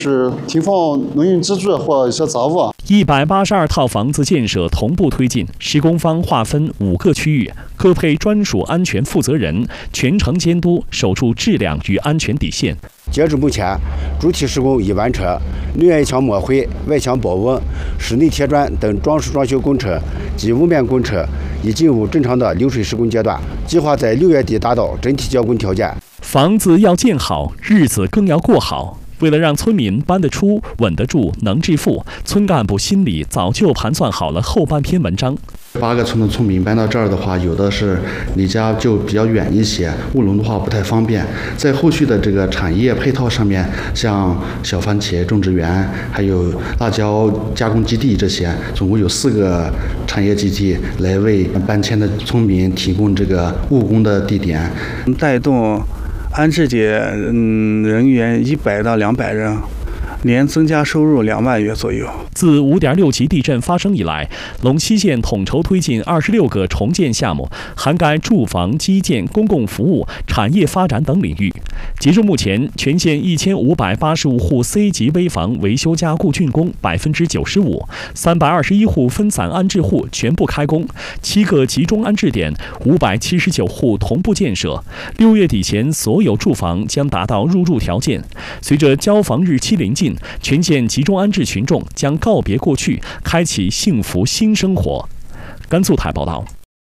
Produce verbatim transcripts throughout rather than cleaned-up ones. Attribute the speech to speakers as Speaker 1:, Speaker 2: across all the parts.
Speaker 1: 是提供农用支柱或一些杂物。
Speaker 2: 一百八十二套房子建设同步推进，施工方划分五个区域，各配专属安全负责人，全程监督，守住质量与安全底线。
Speaker 3: 截至目前，主体施工已完成，内外墙抹灰、外墙保温、室内贴砖等装饰装修工程及屋面工程已进入正常的流水施工阶段，计划在六月底达到整体交工条件。
Speaker 2: 房子要建好，日子更要过好。为了让村民搬得出、稳得住、能致富，村干部心里早就盘算好了后半篇文章。
Speaker 4: 八个村的村民搬到这儿的话，有的是离家就比较远一些，务农的话不太方便。在后续的这个产业配套上面，像小番茄种植园，还有辣椒加工基地这些，总共有四个产业基地来为搬迁的村民提供这个务工的地点，
Speaker 5: 带动安置节嗯人员一百到两百人，年增加收入两万元左右。
Speaker 2: 自五点六级地震发生以来，龙溪县统筹推进二十六个重建项目，涵盖住房、基建、公共服务、产业发展等领域。截至目前，全县一千五百八十五户 C 级危房维修加固竣工百分之九十五，三百二十一户分散安置户全部开工，七个集中安置点，五百七十九户同步建设。六月底前，所有住房将达到入住条件。随着交房日期临近，全县集中安置群众将告别过去，开启幸福新生活。甘肃台报道。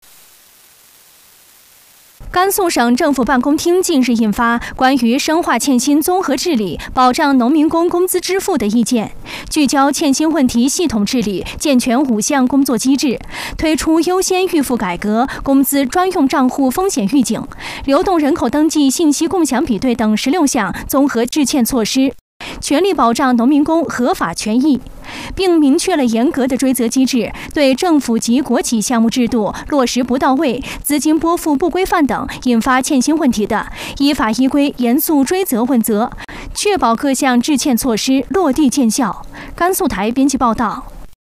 Speaker 6: 甘肃省政府办公厅近日印发关于深化欠薪综合治理、保障农民工工资支付的意见，聚焦欠薪问题系统治理，健全五项工作机制，推出优先预付改革、工资专用账户风险预警、流动人口登记信息共享比对等十六项综合治欠措施，全力保障农民工合法权益，并明确了严格的追责机制，对政府及国企项目制度落实不到位、资金拨付不规范等引发欠薪问题的，依法依规严肃追责问责，确保各项治欠措施落地见效。甘肃台编辑报道。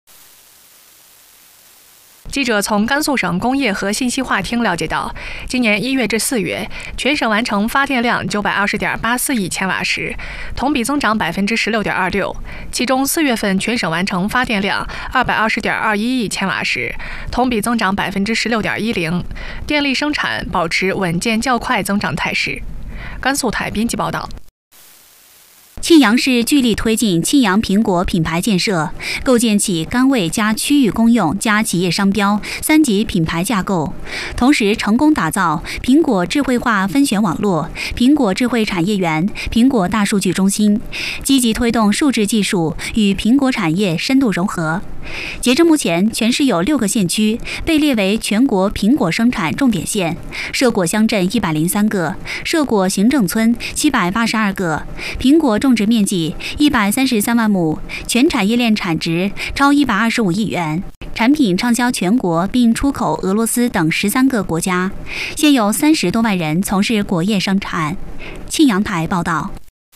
Speaker 7: 记者从甘肃省工业和信息化厅了解到，今年一月至四月，全省完成发电量九百二十点八四亿千瓦时，同比增长百分之十六点二六。其中四月份全省完成发电量二百二十点二一亿千瓦时，同比增长百分之十六点一零，电力生产保持稳健较快增长态势。甘肃台编辑报道。
Speaker 8: 沁阳市聚力推进沁阳苹果品牌建设，构建起甘味加区域公用加企业商标三级品牌架构，同时成功打造苹果智慧化分选网络、苹果智慧产业园、苹果大数据中心，积极推动数字技术与苹果产业深度融合。截至目前，全市有六个县区被列为全国苹果生产重点县，涉果乡镇一百零三个，涉果行政村七百八十二个，苹果种植面积一百三十三万亩，全产业链产值超一百二十五亿元，产品畅销全国并出口俄罗斯等十三个国家，现有三十多万人从事果业生产。沁阳台报道。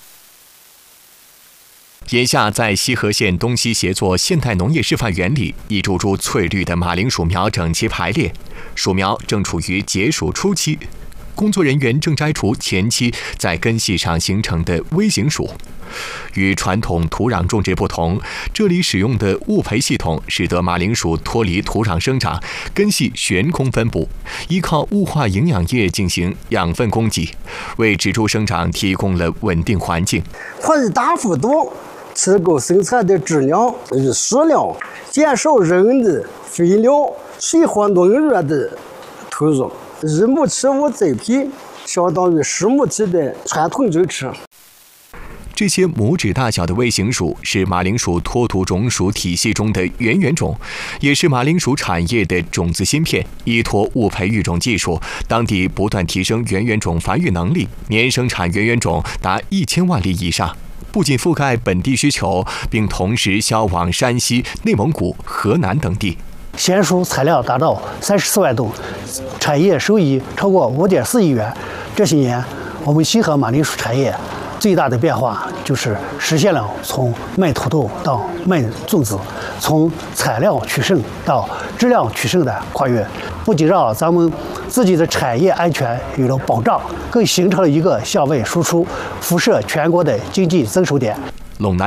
Speaker 9: 眼下，在西河县东西协作现代农业示范园里，一株株翠绿的马铃薯苗整齐排列，薯苗正处于结熟初期，工作人员正摘除前期在根系上形成的微型薯。与传统土壤种植不同，这里使用的物培系统使得马铃薯脱离土壤生长，根系悬空分布，依靠物化营养液进行养分供给，为植株生长提供了稳定环境。
Speaker 10: 可以大幅度提高生产的质量与数量，减少人的肥料、水和农药的投入。一亩起五栽培，相当于十亩地的传统种植。
Speaker 9: 这些拇指大小的微型薯是马铃薯脱土种属体系中的圆圆种，也是马铃薯产业的种子芯片。依托物培育种技术，当地不断提升圆圆种繁育能力，年生产圆圆种达一千万粒以上。不仅覆盖本地需求，并同时销往山西、内蒙古、河南等地。
Speaker 11: 鲜蔬产量达到三十四万吨，产业收益超过五点四亿元。这些年，我们西河马铃薯产业最大的变化就是实现了从卖土豆到卖种子，从产量取胜到质量取胜的跨越，不仅让咱们自己的产业安全有了保障，更形成了一个向外输出、辐射全国的经济增收点。
Speaker 9: 陇南。